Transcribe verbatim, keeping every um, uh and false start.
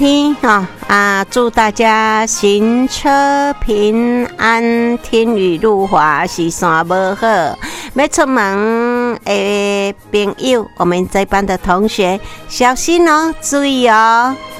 天哈啊！祝大家行车平安，天雨路滑，是山无好。要出门的朋友，我们这班的同学小心哦，注意哦。